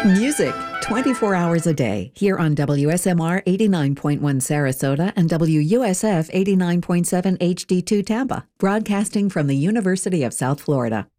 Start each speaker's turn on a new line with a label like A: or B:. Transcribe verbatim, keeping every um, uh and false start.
A: Music twenty-four hours a day here on W S M R eighty-nine point one Sarasota and W U S F eighty-nine point seven H D two Tampa, broadcasting from the University of South Florida.